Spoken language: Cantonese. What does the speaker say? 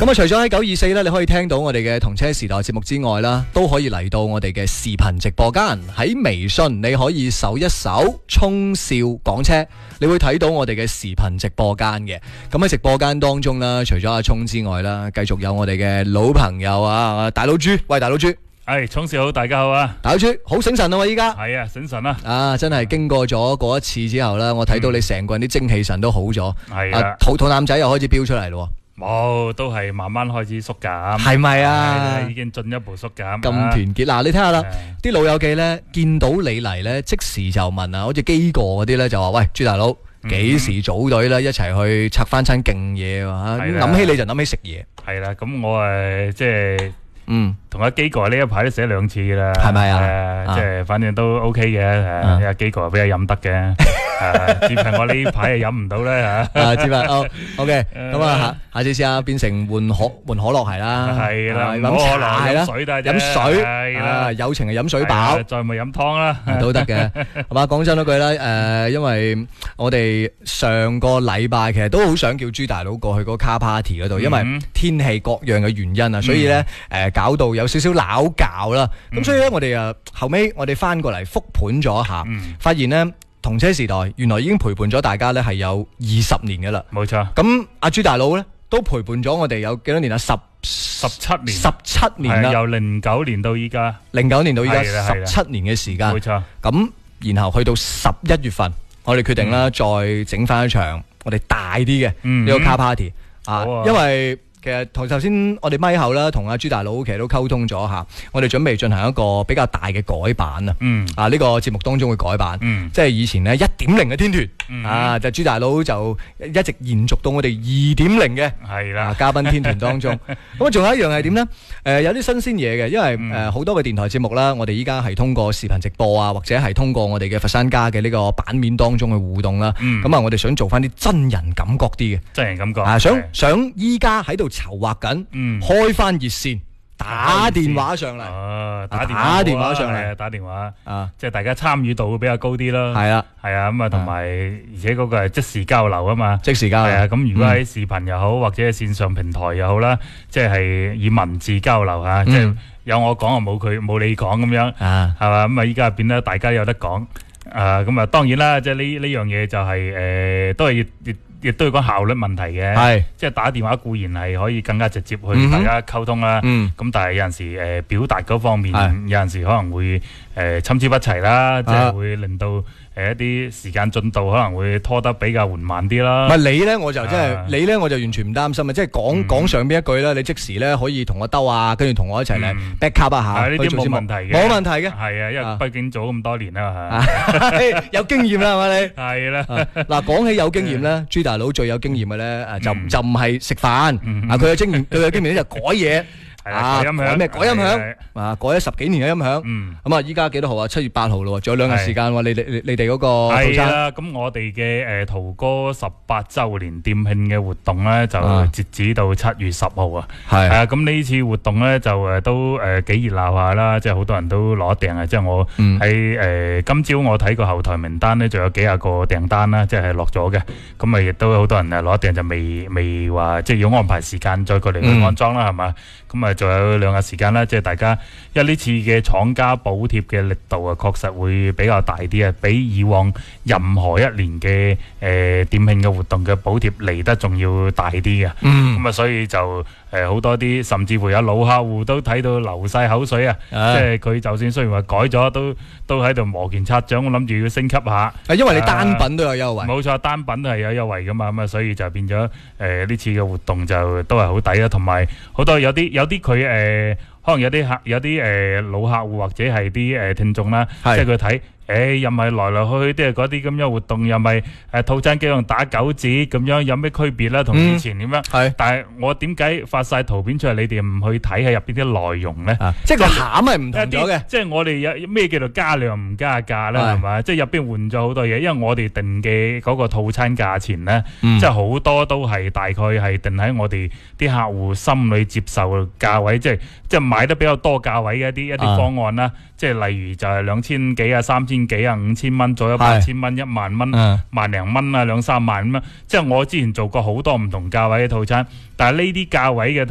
咁啊，除咗喺924咧，你可以聽到我哋嘅同車時代節目之外啦，都可以嚟到我哋嘅視頻直播間。喺微信你可以搜一搜聰少講車，你會睇到我哋嘅視頻直播間嘅。咁喺直播間當中啦，除咗阿聰之外啦，繼續有我哋嘅老朋友啊，大佬豬。喂，大佬豬。 聰少好，大家好啊！ 大佬豬好醒神啊！依家係啊，醒神啊！ 啊，真係經過咗嗰一次之後啦，我睇到你成個人啲精氣神都好咗。 係啊， 肚腩仔又開始飆出嚟咯。 冇，都係慢慢開始縮減。 係咪啊？ 已經進一步縮減。 咁團結嗱，你睇下啦，啲老友記咧見到你嚟咧，即時就問啊，好似基哥嗰啲咧就話：喂，朱大佬幾時組隊啦？一齊去拆翻餐勁嘢啊！諗起你就諗起食嘢。 係啦，咁我即係。同阿基哥呢一排都寫2次噶啦， 係咪啊？ 即係反正都 OK 嘅，阿基哥比較飲得嘅，只係我呢排係飲唔到咧吓。知啦，OK，咁啊，下次試下變成換可樂係啦， 係啦， 飲茶係啦，飲水係啦， 友情係飲水飽， 再咪飲湯啦， 都得嘅，係嘛？講真嗰句啦，因為我哋上個禮拜其實都好想叫朱大佬過去嗰個卡 party 嗰度，因為天氣各樣嘅原因啊，所以咧搞到有少少拗撬啦，咁所以咧我哋後尾我哋翻過嚟復盤咗一下，發現咧同車時代原來已經陪伴咗大家咧係有20年嘅啦， 冇錯。 咁阿朱大佬咧都陪伴咗我哋有幾多年啊？17年，17年啦， 由09年到依家 ，09年到依家17年嘅時間， 冇錯。 咁然後去到11月份，我哋決定啦再整翻一場我哋大啲嘅呢個卡 party 啊，因為。其實同頭先我哋咪後啦，同阿朱大佬其實都溝通咗下，我哋準備進行一個比較大嘅改版啊。呢個節目當中會改版，即係以前呢1.0嘅天團啊，就朱大佬就一直延續到我哋2.0嘅係啦嘉賓天團當中。咁啊，仲有一樣係點呢？有啲新鮮嘢嘅，因為好多嘅電台節目啦，我哋依家係通過視頻直播啊，或者係通過我哋嘅佛山家嘅呢個版面當中嘅互動啦。咁啊，我哋想做翻啲真人感覺啲嘅， 真人感覺啊，想依家喺度籌劃緊，開翻熱線，打電話上嚟， 打電話上嚟，打電話啊，即係大家參與度會比較高啲咯。係啊，咁啊，同埋而且嗰個係即時交流啊嘛，即時交流。係啊，咁如果喺視頻又好，或者係線上平台又好啦，即係以文字交流吓，即係有我講啊，冇你講咁樣，係嘛？咁啊，依家變得大家有得講，咁啊，當然啦，即係呢樣嘢就係都係亦都要講效率問題嘅，即係打電話固然係可以更加直接去大家溝通啦。咁但係有陣時表達嗰方面，有陣時可能會參差不齊啦，即係會令到一啲時間進度可能會拖得比較緩慢啲啦。唔係你咧，我就即係你咧，我就完全唔擔心啊！即係講上邊一句啦，你即時咧可以同我兜啊，跟住同我一齊嚟 back up 一下。呢啲冇問題嘅，冇問題嘅。係啊，因為畢竟做咗咁多年啦，有經驗啦，係咪你？係啦。嗱，講起有經驗咧，朱大佬最有經驗嘅咧，就唔係食飯，佢有經驗咧就改嘢。改音響咩？改音響啊！改咗10幾年嘅音響。咁啊，依家幾多號啊？7月8號咯，仲有2日時間喎。你哋嗰個套餐啦。咁我哋嘅淘哥18週年店慶嘅活動咧，就截止到7月10號啊。係啊，咁呢次活動咧就都幾熱鬧下啦，即係好多人都攞訂啊。即係我喺今朝我睇個後台名單咧，仲有幾廿個訂單啦，即係落咗嘅。咁啊，亦都好多人攞訂就未話，即係要安排時間再過嚟去安裝啦，係嘛？咁啊，仲有2日時間啦，即係大家，因為呢次嘅廠家補貼嘅力度啊，確實會比較大啲啊，比以往任何一年嘅店慶嘅活動嘅補貼嚟得仲要大啲嘅。咁啊，所以就好多啲，甚至乎有老客戶都睇到流晒口水啊！即係佢就算雖然話改咗，都喺度摩拳擦掌，我諗住要升級下。因為你單品都有優惠。冇錯，單品都係有優惠噶嘛，咁啊，所以就變咗呢次嘅活動就都係好抵啦，同埋好多有啲佢可能有啲老客戶或者係啲聽眾啦，即係佢睇。又咪來來去去都係嗰啲咁樣活動，又咪套餐幾樣打9折咁樣，有咩區別啦？同以前點樣？但係我點解發晒圖片出嚟，你哋唔去睇下入邊啲內容咧？即係個餡係唔同咗嘅。即係我哋有咩叫做加量唔加價啦？係咪？即係入邊換咗好多嘢，因為我哋定嘅嗰個套餐價錢咧，即係好多都係大概係定喺我哋啲客戶心裏接受價位，即係買得比較多價位嘅一啲方案啦。即係例如就係2000幾啊、3000幾啊、5000蚊左右、8000蚊、10000蚊、萬零蚊啊、2、3萬咁樣。即係我之前做過好多唔同價位嘅套餐，但係呢啲價位嘅